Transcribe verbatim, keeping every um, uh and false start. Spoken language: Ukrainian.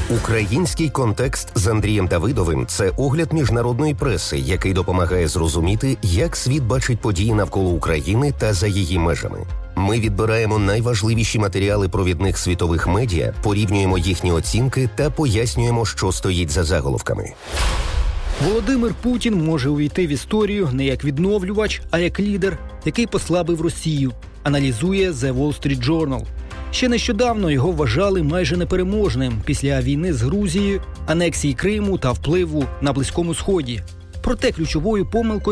Український контекст з Андрієм Давидовим – це огляд міжнародної преси, який допомагає зрозуміти, як світ бачить події навколо України та за її межами. Ми відбираємо найважливіші матеріали провідних світових медіа, порівнюємо їхні оцінки та пояснюємо, що стоїть за заголовками. Володимир Путін може увійти в історію не як відновлювач, а як лідер, який послабив Росію, аналізує The Wall Street Journal. Ще нещодавно його вважали майже непереможним після війни з Грузією, анексії Криму та впливу на Близькому Сході. Проте ключовою помилкою